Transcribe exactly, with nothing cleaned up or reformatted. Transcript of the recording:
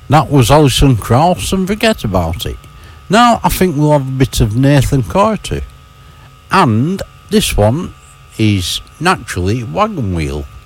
That was Alison Krauss and Forget About It. Now I think we'll have a bit of Nathan Carter. And this one is naturally Wagon Wheel.